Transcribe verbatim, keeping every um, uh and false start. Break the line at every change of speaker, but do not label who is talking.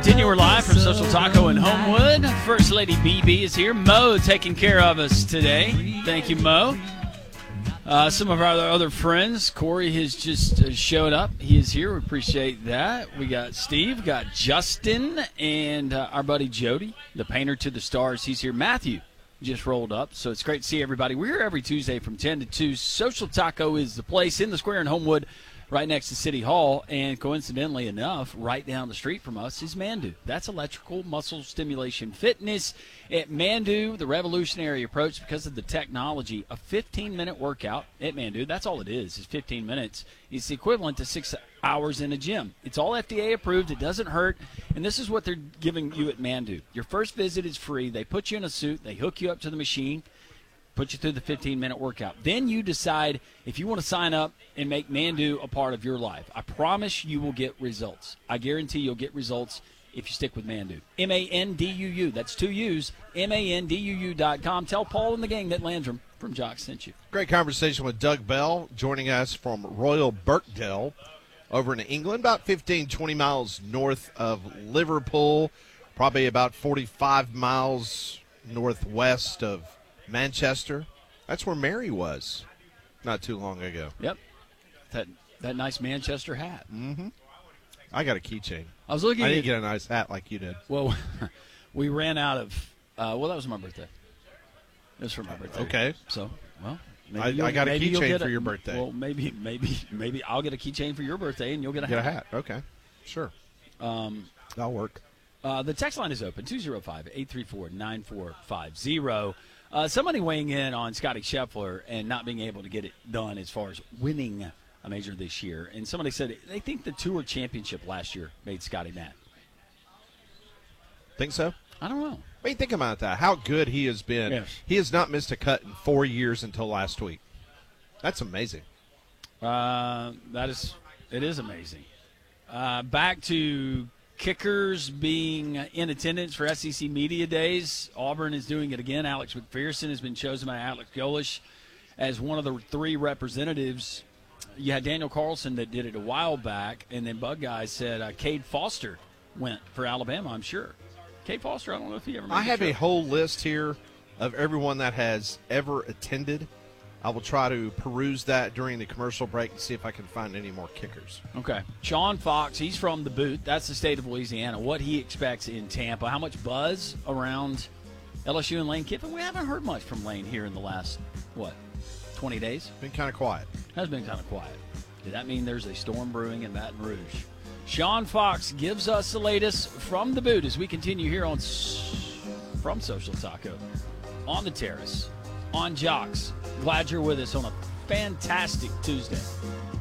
continue. We're live from Social Taco in Homewood. First Lady B B is here. Mo taking care of us today. Thank you, Mo. Uh, some of our other, other friends. Corey has just uh, showed up. He is here. We appreciate that. We got Steve, got Justin, and uh, our buddy Jody, the painter to the stars. He's here. Matthew just rolled up, so it's great to see everybody. We're here every Tuesday from ten to two. Social Taco is the place in the square in Homewood, right next to City Hall, and coincidentally enough, right down the street from us is Mandu. That's electrical muscle stimulation fitness. At Mandu, the revolutionary approach because of the technology, a fifteen-minute workout at Mandu, that's all it is, is fifteen minutes. It's the equivalent to six hours in a gym. It's all F D A approved. It doesn't hurt, and this is what they're giving you at Mandu. Your first visit is free. They put you in a suit. They hook you up to the machine, put you through the fifteen-minute workout. Then you decide if you want to sign up and make Mandu a part of your life. I promise you will get results. I guarantee you'll get results if you stick with Mandu. M A N D U U. That's two U's. M A N D U U dot com. Tell Paul and the gang that Landrum from Jock sent you.
Great conversation with Doug Bell, joining us from Royal Birkdale over in England, about fifteen, twenty miles north of Liverpool, probably about forty-five miles northwest of Manchester. That's where Mary was not too long ago.
Yep. That that nice Manchester hat.
Mm-hmm. I got a keychain.
I was looking
I didn't
at,
get a nice hat like you did.
Well, we ran out of, uh, well, that was my birthday. It was for my birthday.
Okay.
So, well, maybe
I,
you'll-
I got a
maybe you'll
keychain
get
for
a-
your birthday.
Well, maybe, maybe, maybe I'll get a keychain for your birthday, and you'll get a
Get a
hat.
hat. Okay. Sure.
Um,
That'll work.
uh, the text line is open, two oh five, eight three four, nine four five zero. Uh, somebody weighing in on Scotty Scheffler and not being able to get it done as far as winning a major this year. And somebody said they think the Tour Championship last year made Scotty mad.
Think so?
I don't know.
I mean, think about that. How good he has been.
Yes.
He has not missed a cut in four years until last week. That's amazing.
Uh, that is, it is amazing. Uh, back to kickers being in attendance for S E C Media Days. Auburn is doing it again. Alex McPherson has been chosen by Alex Golish as one of the three representatives. You had Daniel Carlson that did it a while back, and then Bug Guy said uh, Cade Foster went for Alabama, I'm sure. Cade Foster, I don't know if he ever made
I
the
have a
trip.
whole list here of everyone that has ever attended. I will try to peruse that during the commercial break and see if I can find any more kickers.
Okay. Sean Fox, he's from the boot. That's the state of Louisiana. What he expects in Tampa. How much buzz around L S U and Lane Kiffin? We haven't heard much from Lane here in the last, what, twenty days?
Been kind of quiet.
Has been kind of quiet. Did that mean there's a storm brewing in Baton Rouge? Sean Fox gives us the latest from the boot as we continue here on S- from Social Taco on the terrace on Jocks. Glad you're with us on a fantastic Tuesday.